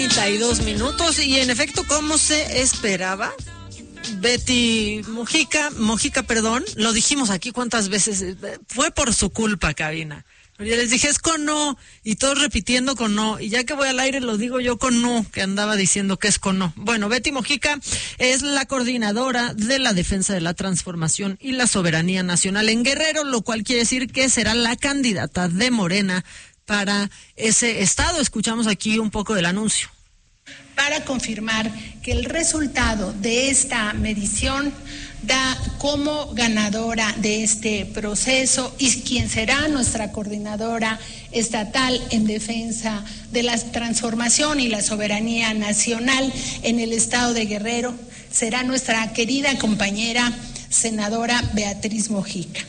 9:32 y en efecto, como se esperaba, Betty Mojica, lo dijimos aquí cuántas veces, fue por su culpa, cabina. Ya les dije, es con no, y todos repitiendo con no, y ya que voy al aire lo digo yo con no, que andaba diciendo que es con no. Bueno, Betty Mojica es la coordinadora de la defensa de la transformación y la soberanía nacional en Guerrero, lo cual quiere decir que será la candidata de Morena para ese estado. Escuchamos aquí un poco del anuncio. Para confirmar que el resultado de esta medición da como ganadora de este proceso y quien será nuestra coordinadora estatal en defensa de la transformación y la soberanía nacional en el estado de Guerrero será nuestra querida compañera senadora Beatriz Mojica.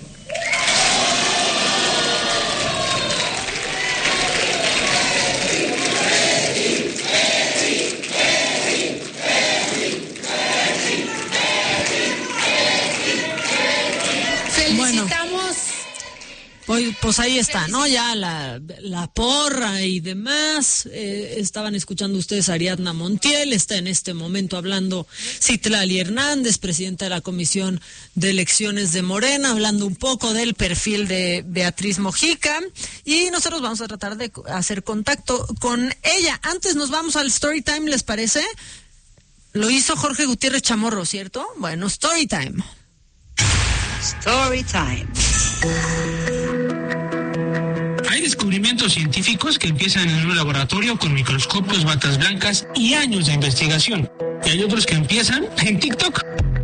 Pues ahí está, ¿no? Ya la porra y demás. Estaban escuchando ustedes a Ariadna Montiel, está en este momento hablando Citlali Hernández, presidenta de la Comisión de Elecciones de Morena, hablando un poco del perfil de Beatriz Mojica, y nosotros vamos a tratar de hacer contacto con ella. Antes nos vamos al story time, ¿les parece? Lo hizo Jorge Gutiérrez Chamorro, ¿cierto? Bueno, story time. Story time. Hay descubrimientos científicos que empiezan en un laboratorio con microscopios, batas blancas y años de investigación. Y hay otros que empiezan en TikTok.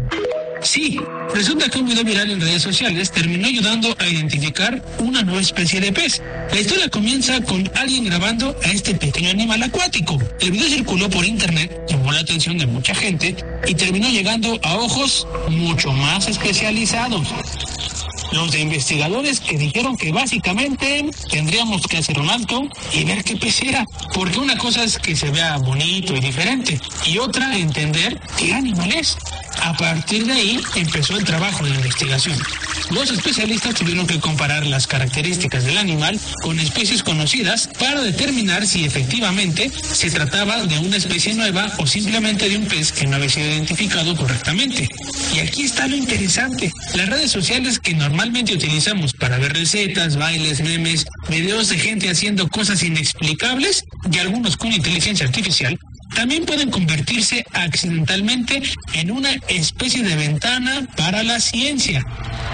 Sí, resulta que un video viral en redes sociales terminó ayudando a identificar una nueva especie de pez. La historia comienza con alguien grabando a este pequeño animal acuático. El video circuló por internet, llamó la atención de mucha gente y terminó llegando a ojos mucho más especializados. Los de investigadores que dijeron que básicamente tendríamos que hacer un alto y ver qué pez era, porque una cosa es que se vea bonito y diferente, y otra entender qué animal es. A partir de ahí empezó el trabajo de investigación. Los especialistas tuvieron que comparar las características del animal con especies conocidas para determinar si efectivamente se trataba de una especie nueva o simplemente de un pez que no había sido identificado correctamente. Y aquí está lo interesante. Las redes sociales que normalmente utilizamos para ver recetas, bailes, memes, videos de gente haciendo cosas inexplicables y algunos con inteligencia artificial, también pueden convertirse accidentalmente en una especie de ventana para la ciencia.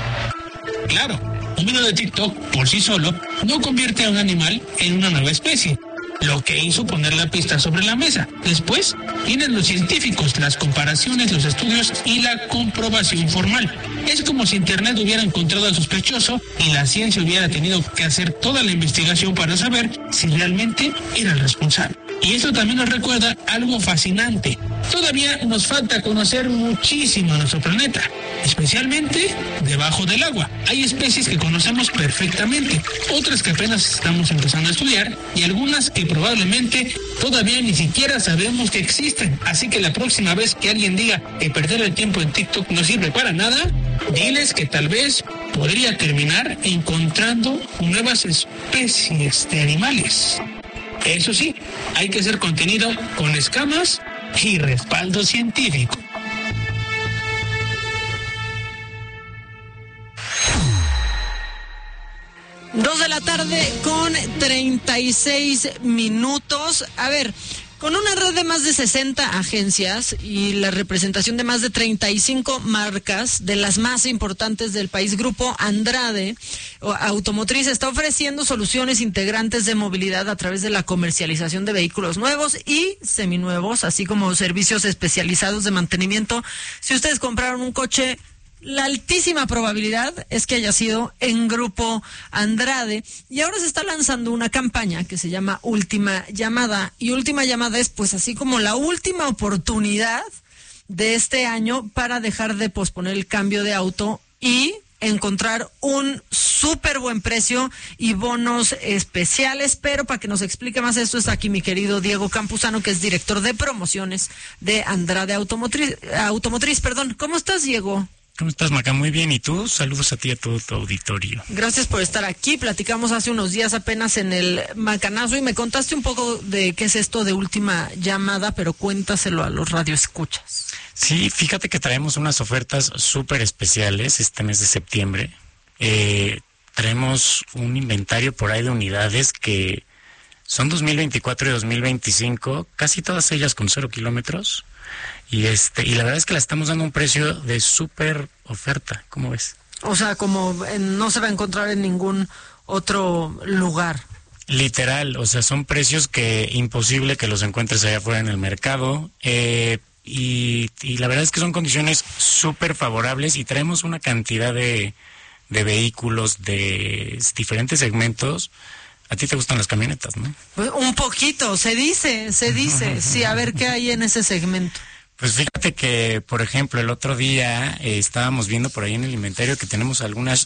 Claro, un video de TikTok por sí solo no convierte a un animal en una nueva especie, lo que hizo poner la pista sobre la mesa. Después vienen los científicos, las comparaciones, los estudios y la comprobación formal. Es como si Internet hubiera encontrado al sospechoso y la ciencia hubiera tenido que hacer toda la investigación para saber si realmente era el responsable. Y esto también nos recuerda algo fascinante. Todavía nos falta conocer muchísimo a nuestro planeta, especialmente debajo del agua. Hay especies que conocemos perfectamente, otras que apenas estamos empezando a estudiar y algunas que probablemente todavía ni siquiera sabemos que existen. Así que la próxima vez que alguien diga que perder el tiempo en TikTok no sirve para nada, diles que tal vez podría terminar encontrando nuevas especies de animales. Eso sí, hay que hacer contenido con escamas y respaldo científico. Dos de la tarde con 36 minutos. A ver, con una red de más de 60 agencias y la representación de más de 35 marcas de las más importantes del país, Grupo Andrade Automotriz está ofreciendo soluciones integrantes de movilidad a través de la comercialización de vehículos nuevos y seminuevos, así como servicios especializados de mantenimiento. Si ustedes compraron un coche, la altísima probabilidad es que haya sido en Grupo Andrade, y ahora se está lanzando una campaña que se llama Última Llamada, y Última Llamada es pues así como la última oportunidad de este año para dejar de posponer el cambio de auto y encontrar un súper buen precio y bonos especiales. Pero para que nos explique más esto está aquí mi querido Diego Campuzano, que es director de promociones de Andrade Automotriz. ¿Cómo estás, Diego? ¿Cómo estás, Maca? Muy bien. ¿Y tú? Saludos a ti y a todo tu auditorio. Gracias por estar aquí. Platicamos hace unos días apenas en el Macanazo y me contaste un poco de qué es esto de última llamada, pero cuéntaselo a los radioescuchas. Sí, fíjate que traemos unas ofertas súper especiales este mes de septiembre. Traemos un inventario por ahí de unidades que son 2024 y 2025, casi todas ellas con 0 kilómetros. Y la verdad es que la estamos dando a un precio de súper oferta, ¿cómo ves? O sea, como no se va a encontrar en ningún otro lugar. Literal, o sea, son precios que imposible que los encuentres allá afuera en el mercado. Y la verdad es que son condiciones súper favorables y traemos una cantidad de vehículos de diferentes segmentos. A ti te gustan las camionetas, ¿no? Pues un poquito, se dice. Sí, a ver qué hay en ese segmento. Pues fíjate que, por ejemplo, el otro día estábamos viendo por ahí en el inventario que tenemos unas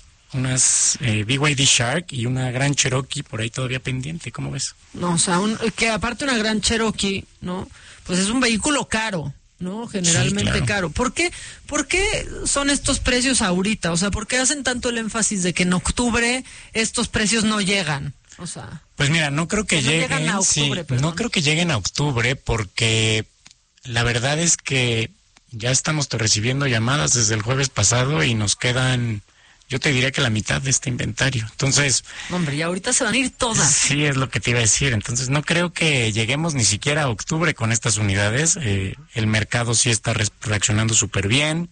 BYD Shark y una Gran Cherokee por ahí todavía pendiente, ¿cómo ves? No, o sea, que aparte una Gran Cherokee, ¿no? Pues es un vehículo caro, ¿no? Generalmente sí, claro. caro. ¿Por qué son estos precios ahorita? O sea, ¿por qué hacen tanto el énfasis de que en octubre estos precios no llegan? O sea, pues mira, no creo que lleguen a octubre, no creo que lleguen a octubre porque la verdad es que ya estamos recibiendo llamadas desde el jueves pasado y nos quedan, yo te diría que la mitad de este inventario. Entonces, hombre, y ahorita se van a ir todas. Sí, es lo que te iba a decir. Entonces, no creo que lleguemos ni siquiera a octubre con estas unidades. El mercado sí está reaccionando súper bien.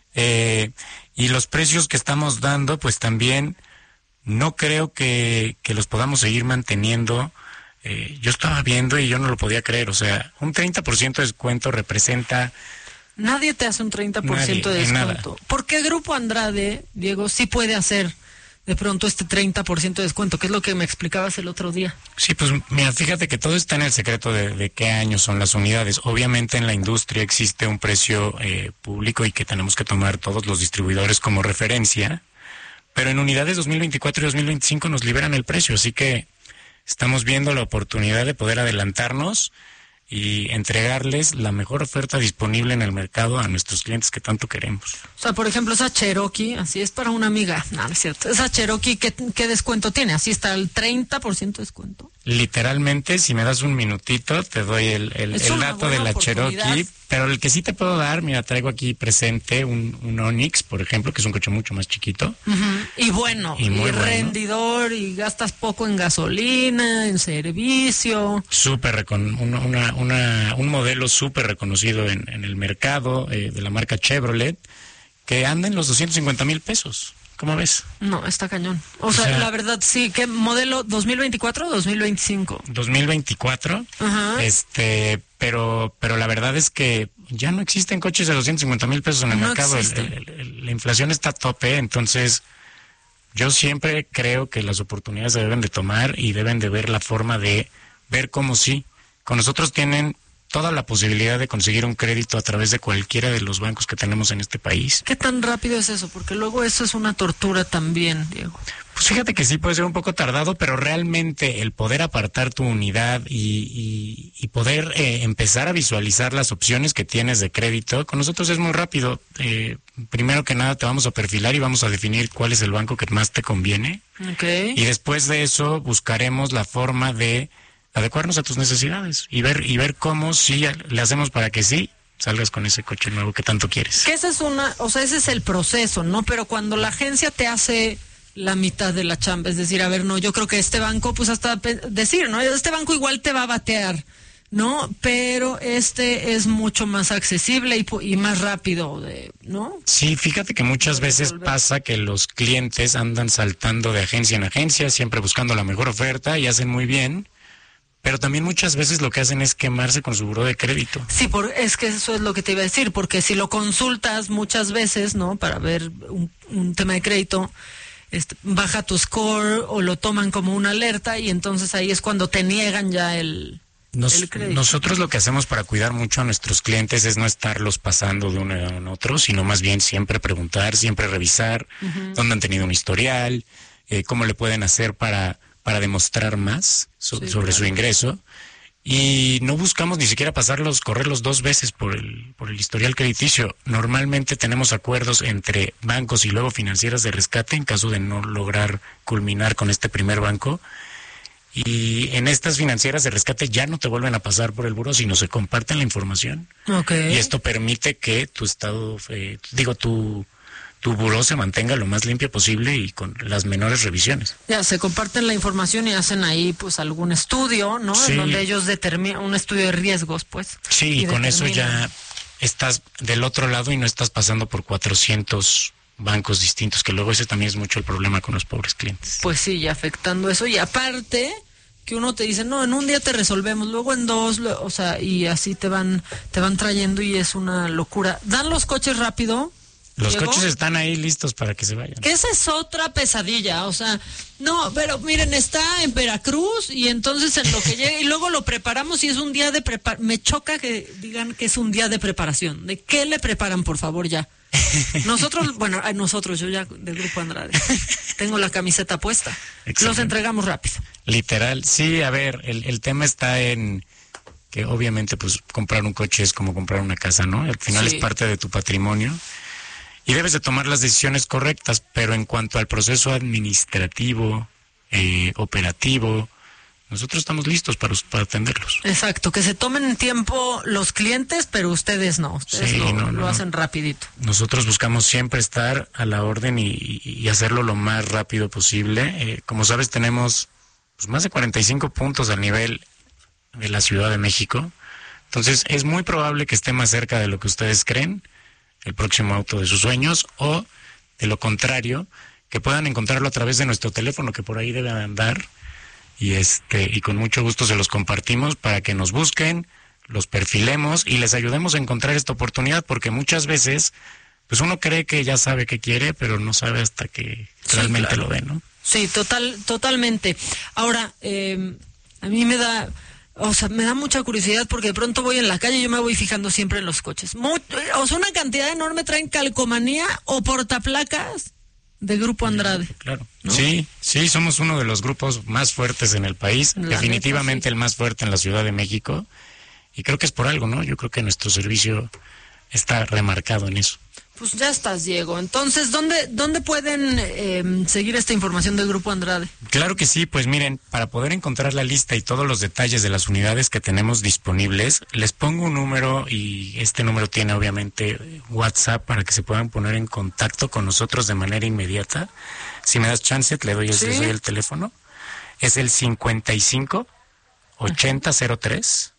Y los precios que estamos dando, pues también no creo que los podamos seguir manteniendo. Yo estaba viendo y yo no lo podía creer, o sea, un 30% de descuento representa... Nadie te hace un 30% de descuento. ¿Por qué Grupo Andrade, Diego, sí puede hacer de pronto este 30% de descuento? Que es lo que me explicabas el otro día. Sí, pues mira, fíjate que todo está en el secreto de qué años son las unidades. Obviamente en la industria existe un precio público y que tenemos que tomar todos los distribuidores como referencia, pero en unidades 2024 y 2025 nos liberan el precio, así que... Estamos viendo la oportunidad de poder adelantarnos y entregarles la mejor oferta disponible en el mercado a nuestros clientes que tanto queremos. O sea, por ejemplo, esa Cherokee, así es para una amiga. No, es cierto. Esa Cherokee, ¿qué descuento tiene? Así está el 30% de descuento. Literalmente, si me das un minutito, te doy el dato de la Cherokee. Pero el que sí te puedo dar, mira, traigo aquí presente un Onix, por ejemplo, que es un coche mucho más chiquito. Y bueno, y rendidor, y gastas poco en gasolina, en servicio. Un modelo súper reconocido en el mercado, de la marca Chevrolet, que anda en los 250,000 pesos. ¿Cómo ves? No, está cañón. O sea, la verdad, sí. ¿Qué modelo? ¿2024 o 2025? 2024. Ajá. Pero la verdad es que ya no existen coches de 250,000 pesos en el mercado. La inflación está a tope, entonces yo siempre creo que las oportunidades se deben de tomar y deben de ver la forma de ver cómo sí. Con nosotros tienen toda la posibilidad de conseguir un crédito a través de cualquiera de los bancos que tenemos en este país. ¿Qué tan rápido es eso? Porque luego eso es una tortura también, Diego. Pues fíjate que sí puede ser un poco tardado, pero realmente el poder apartar tu unidad y poder empezar a visualizar las opciones que tienes de crédito, con nosotros es muy rápido. Primero que nada te vamos a perfilar y vamos a definir cuál es el banco que más te conviene. Okay. Y después de eso buscaremos la forma de adecuarnos a tus necesidades y ver cómo sí le hacemos para que sí salgas con ese coche nuevo que tanto quieres. Que ese es el proceso, ¿no? Pero cuando la agencia te hace la mitad de la chamba, es decir, a ver, no, yo creo que este banco, pues hasta decir, ¿no? Este banco igual te va a batear, ¿no? Pero este es mucho más accesible y más rápido, ¿no? Sí, fíjate que muchas veces pasa que los clientes andan saltando de agencia en agencia, siempre buscando la mejor oferta y hacen muy bien. Pero también muchas veces lo que hacen es quemarse con su buró de crédito. Sí, es que eso es lo que te iba a decir, porque si lo consultas muchas veces, ¿no? Para ver un tema de crédito, baja tu score o lo toman como una alerta y entonces ahí es cuando te niegan ya el crédito. Nosotros lo que hacemos para cuidar mucho a nuestros clientes es no estarlos pasando de uno a otro, sino más bien siempre preguntar, siempre revisar dónde han tenido un historial, cómo le pueden hacer para demostrar más sobre su ingreso Y no buscamos ni siquiera correrlos 2 veces por el historial crediticio. Normalmente tenemos acuerdos entre bancos y luego financieras de rescate en caso de no lograr culminar con este primer banco. Y en estas financieras de rescate ya no te vuelven a pasar por el buró, sino se comparten la información. Okay. Y esto permite que tu buró se mantenga lo más limpio posible y con las menores revisiones. Ya, se comparten la información y hacen ahí pues algún estudio, ¿no? Sí. En donde ellos determinan, un estudio de riesgos, pues. Sí, y con eso ya estás del otro lado y no estás pasando por 400 bancos distintos, que luego ese también es mucho el problema con los pobres clientes. Pues sí, y afectando eso. Y aparte, que uno te dice, no, en un día te resolvemos, luego en 2, o sea, y así te van trayendo y es una locura. ¿Dan los coches rápido? Los ¿Diego? coches están ahí listos para que se vayan. Que esa es otra pesadilla, o sea, no, pero miren, está en Veracruz y entonces en lo que llega y luego lo preparamos y es un día de preparación. Me choca que digan que es un día de preparación. ¿De qué le preparan, por favor, ya? Nosotros, yo ya del Grupo Andrade, tengo la camiseta puesta. Excelente. Los entregamos rápido. Literal, sí, a ver, el tema está en que obviamente pues comprar un coche es como comprar una casa, ¿no? Al final Sí. es parte de tu patrimonio. Y debes de tomar las decisiones correctas, pero en cuanto al proceso administrativo, operativo, nosotros estamos listos para atenderlos. Exacto, que se tomen tiempo los clientes, pero ustedes no, ustedes Sí, lo hacen rapidito. Nosotros buscamos siempre estar a la orden y hacerlo lo más rápido posible. Como sabes, tenemos pues, más de 45 puntos a nivel de la Ciudad de México. Entonces, es muy probable que esté más cerca de lo que ustedes creen, el próximo auto de sus sueños, o de lo contrario, que puedan encontrarlo a través de nuestro teléfono, que por ahí debe andar, y con mucho gusto se los compartimos para que nos busquen, los perfilemos y les ayudemos a encontrar esta oportunidad, porque muchas veces pues uno cree que ya sabe qué quiere, pero no sabe hasta que realmente claro. lo ve, ¿no? Sí, totalmente. Ahora, a mí me da mucha curiosidad porque de pronto voy en la calle y yo me voy fijando siempre en los coches. Una cantidad enorme traen calcomanía o portaplacas de Grupo Andrade. Claro. ¿No? Sí, somos uno de los grupos más fuertes en el país, definitivamente neta, sí. el más fuerte en la Ciudad de México, y creo que es por algo, ¿no? Yo creo que nuestro servicio está remarcado en eso. Pues ya estás, Diego. Entonces, ¿dónde pueden seguir esta información del Grupo Andrade? Claro que sí, pues miren, para poder encontrar la lista y todos los detalles de las unidades que tenemos disponibles, les pongo un número y este número tiene obviamente WhatsApp para que se puedan poner en contacto con nosotros de manera inmediata. Si me das chance, le doy el teléfono. Es el 55 8003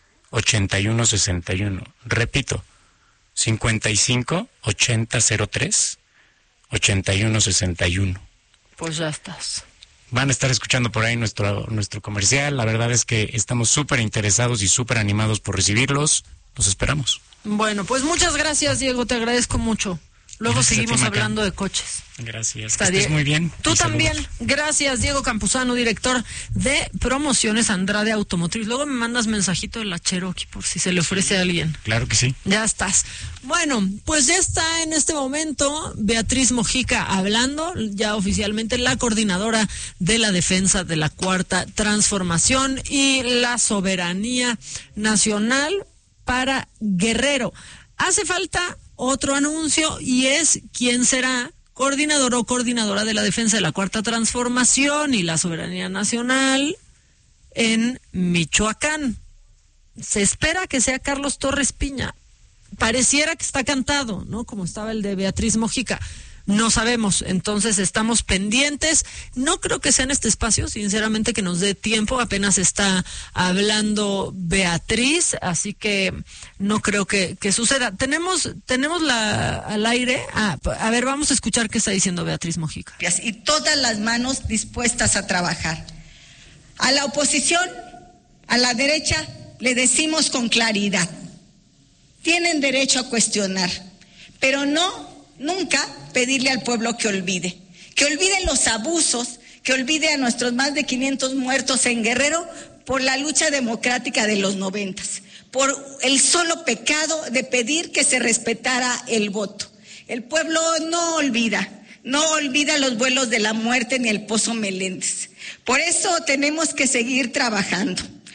8161. Repito, 55 8003 8161. Pues ya estás. Van a estar escuchando por ahí nuestro comercial. La verdad es que estamos súper interesados y súper animados por recibirlos. Los esperamos. Bueno, pues muchas gracias, Diego. Te agradezco mucho. Luego Gracias a ti, seguimos Maca. hablando de coches. Gracias. Está Que estés bien. muy bien. Tú Y también. saludos. Gracias, Diego Campuzano, director de Promociones Andrade Automotriz. Luego me mandas mensajito de la Cherokee por si se le ofrece a alguien. Claro que sí. Ya estás. Bueno, pues ya está en este momento Beatriz Mojica hablando, ya oficialmente la coordinadora de la defensa de la Cuarta Transformación y la soberanía nacional para Guerrero. Hace falta otro anuncio y es quién será coordinador o coordinadora de la defensa de la Cuarta Transformación y la soberanía nacional en Michoacán. Se espera que sea Carlos Torres Piña. Pareciera que está cantado, ¿no? Como estaba el de Beatriz Mojica. No sabemos, entonces estamos pendientes. No creo que sea en este espacio, sinceramente, que nos dé tiempo. Apenas está hablando Beatriz, así que no creo que suceda. Tenemos al aire. A ver, vamos a escuchar qué está diciendo Beatriz Mojica. Y todas las manos dispuestas a trabajar. A la oposición, a la derecha, le decimos con claridad: tienen derecho a cuestionar, pero nunca pedirle al pueblo que olvide los abusos, que olvide a nuestros más de 500 muertos en Guerrero por la lucha democrática de los 90s, por el solo pecado de pedir que se respetara el voto. El pueblo no olvida los vuelos de la muerte ni el Pozo Meléndez. Por eso tenemos que seguir trabajando,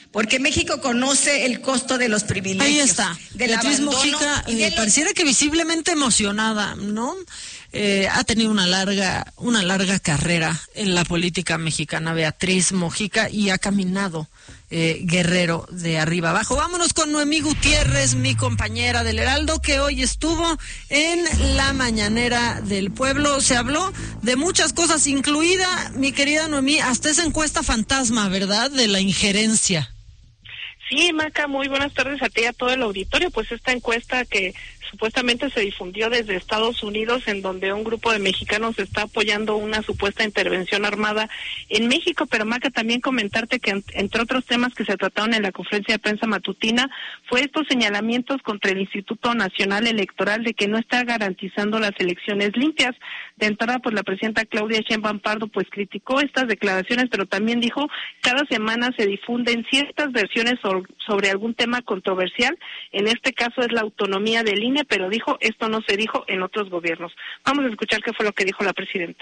porque México conoce el costo de los privilegios. Ahí está, Beatriz Mojica, pareciera que visiblemente emocionada, ¿no? Ha tenido una larga carrera en la política mexicana, Beatriz Mojica, y ha caminado guerrero de arriba abajo. Vámonos con Noemí Gutiérrez, mi compañera del Heraldo, que hoy estuvo en la mañanera del pueblo. Se habló de muchas cosas, incluida, mi querida Noemí, hasta esa encuesta fantasma, ¿verdad?, de la injerencia. Sí, Maca, muy buenas tardes a ti y a todo el auditorio. Pues esta encuesta que supuestamente se difundió desde Estados Unidos, en donde un grupo de mexicanos está apoyando una supuesta intervención armada en México. Pero Maca, también comentarte que entre otros temas que se trataron en la conferencia de prensa matutina fue estos señalamientos contra el Instituto Nacional Electoral de que no está garantizando las elecciones limpias. De entrada, pues la presidenta Claudia Sheinbaum Pardo pues criticó estas declaraciones, pero también dijo: cada semana se difunden ciertas versiones sobre algún tema controversial. En este caso es la autonomía del INE, pero dijo, esto no se dijo en otros gobiernos. Vamos a escuchar qué fue lo que dijo la presidenta.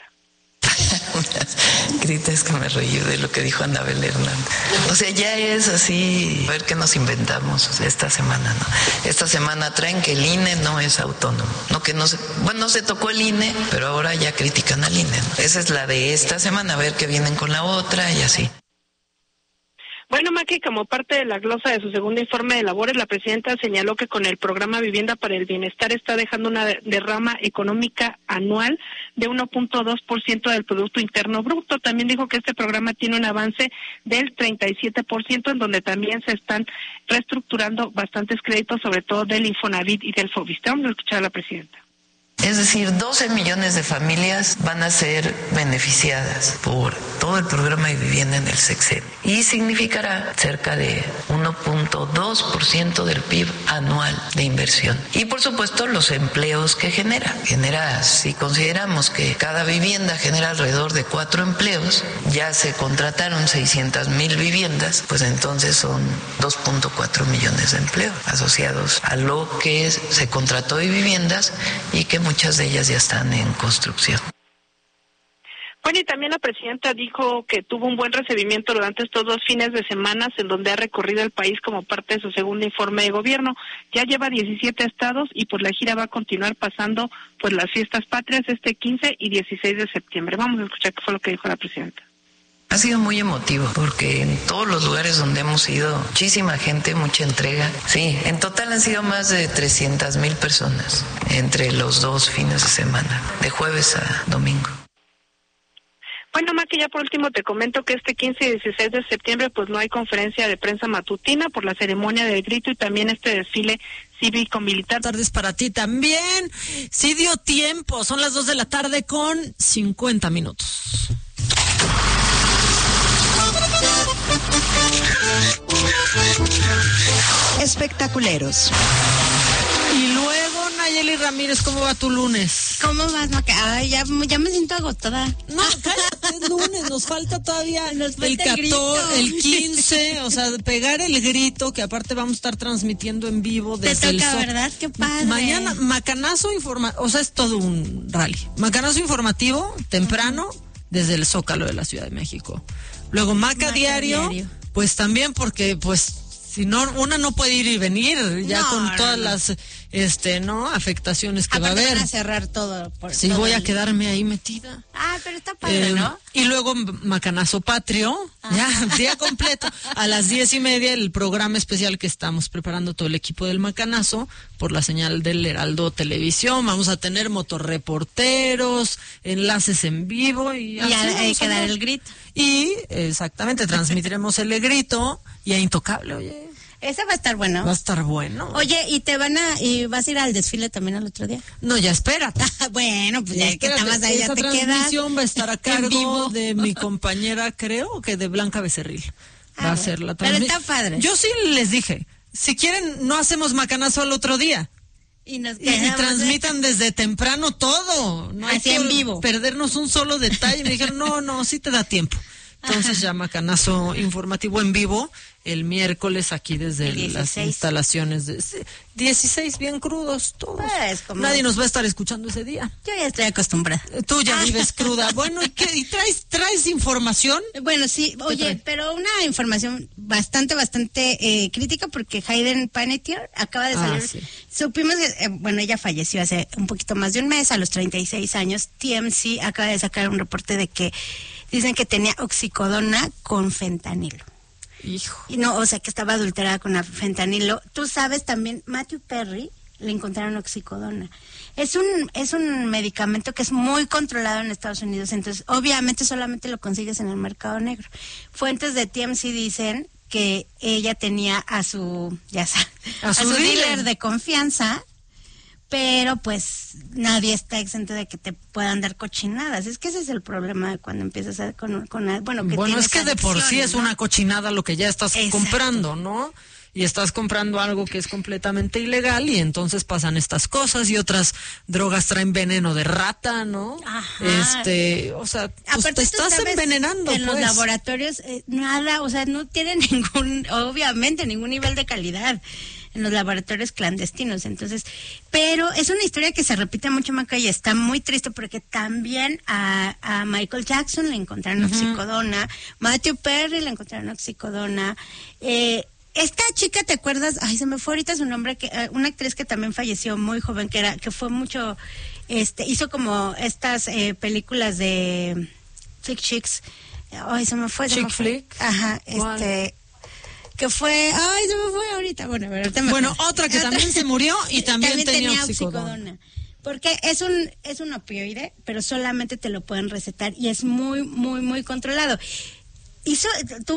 Gritas que me reí de lo que dijo Anabel Hernández. O sea, ya es así, a ver qué nos inventamos esta semana, ¿no? Esta semana traen que el INE no es autónomo, no que no se, bueno, no se tocó el INE, pero ahora ya critican al INE, ¿no? Esa es la de esta semana, a ver qué vienen con la otra y así. Bueno, Maki, como parte de la glosa de su segundo informe de labores, la presidenta señaló que con el programa Vivienda para el Bienestar está dejando una derrama económica anual de 1.2% del Producto Interno Bruto. También dijo que este programa tiene un avance del 37%, en donde también se están reestructurando bastantes créditos, sobre todo del Infonavit y del Fobiste. Vamos a escuchar a la presidenta. Es decir, 12 millones de familias van a ser beneficiadas por todo el programa de vivienda en el sexenio y significará cerca de 1.2% del PIB anual de inversión. Y por supuesto los empleos que genera. Si consideramos que cada vivienda genera alrededor de 4 empleos, ya se contrataron 600,000 viviendas, pues entonces son 2.4 millones de empleos asociados a lo que se contrató de viviendas y que muchas de ellas ya están en construcción. Bueno, y también la presidenta dijo que tuvo un buen recibimiento durante estos 2 fines de semana en donde ha recorrido el país como parte de su segundo informe de gobierno. Ya lleva 17 estados y pues la gira va a continuar pasando pues las fiestas patrias este 15 y 16 de septiembre. Vamos a escuchar qué fue lo que dijo la presidenta. Ha sido muy emotivo porque en todos los lugares donde hemos ido, muchísima gente, mucha entrega. Sí, en total han sido más de 300,000 personas entre los 2 fines de semana, de jueves a domingo. Bueno, Maki, ya por último te comento que este 15 y 16 de septiembre pues no hay conferencia de prensa matutina por la ceremonia del grito y también este desfile cívico-militar. Tardes para ti también. Sí dio tiempo, son las 2 de la tarde con 50 minutos. Espectaculeros. Y luego, Nayeli Ramírez, ¿cómo va tu lunes? ¿Cómo vas, Maca? Ay, ya me siento agotada. No, cállate, es lunes, nos falta todavía el 14, el 15, o sea, pegar el grito, que aparte vamos a estar transmitiendo en vivo desde el Zócalo. ¿Verdad? Qué padre. Mañana, macanazo informativo, o sea, es todo un rally. Macanazo informativo, temprano, desde el Zócalo de la Ciudad de México. Luego Maca Diario, pues también porque, pues, si no, una no puede ir y venir ya con todas las afectaciones que aparte va a haber. Van a cerrar todo. Sí, todo voy a quedarme ahí metida. Ah, pero está padre, ¿no? Y luego Macanazo Patrio, ya, día completo. A las 10:30 el programa especial que estamos preparando todo el equipo del Macanazo por la señal del Heraldo Televisión. Vamos a tener motorreporteros, enlaces en vivo y hay que dar el grito. Y exactamente, transmitiremos el grito y a Intocable, oye. Ese va a estar bueno. Va a estar bueno. Oye, ¿y vas a ir al desfile también al otro día? No, ya espérate. Bueno, pues ya que nada más ahí ya te quedas. Esa transmisión va a estar a cargo de mi compañera, creo que de Blanca Becerril. Va a ser la transmisión. Pero está padre. Yo sí les dije, si quieren no hacemos Macanazo al otro día. Y transmitan desde temprano todo. No hay que en vivo. Perdernos un solo detalle. Me dijeron, no, sí te da tiempo. Entonces ya Macanazo informativo en vivo el miércoles aquí desde las instalaciones de 16 bien crudos todos. Pues, como... Nadie nos va a estar escuchando ese día. Yo ya estoy acostumbrada. Tú ya vives cruda. Bueno, ¿y traes información? Bueno, sí, oye, pero una información bastante crítica, porque Hayden Panettiere acaba de salir. Sí. Supimos que, bueno, ella falleció hace un poquito más de un mes, a los 36 años. TMZ acaba de sacar un reporte de que dicen que tenía oxicodona con fentanilo. Hijo. Y no, o sea, que estaba adulterada con fentanilo. Tú sabes también, Matthew Perry le encontraron oxicodona. Es un medicamento que es muy controlado en Estados Unidos, entonces obviamente solamente lo consigues en el mercado negro. Fuentes de TMZ dicen que ella tenía a su dealer de confianza, pero pues nadie está exento de que te puedan dar cochinadas. Es que ese es el problema de cuando empiezas bueno, es que de por sí es una cochinada lo que ya estás comprando, ¿no? Y estás comprando algo que es completamente ilegal y entonces pasan estas cosas, y otras drogas traen veneno de rata, ¿no? Ajá. O sea, pues te estás envenenando. En los laboratorios nada, o sea, no tienen obviamente ningún nivel de calidad en los laboratorios clandestinos. Entonces, pero es una historia que se repite mucho, Maca, y está muy triste porque también a Michael Jackson le encontraron oxicodona, Matthew Perry le encontraron oxicodona, esta chica, ¿te acuerdas? Ay, se me fue ahorita su nombre, que una actriz que también falleció muy joven, que fue mucho, hizo como estas películas de Flick Chicks. Ay, se me fue. Chick flick. Ajá, que fue, ay, se me fue ahorita. Bueno, otra que también se murió y también tenía oxicodona. Porque es un opioide, pero solamente te lo pueden recetar y es muy, muy, muy controlado.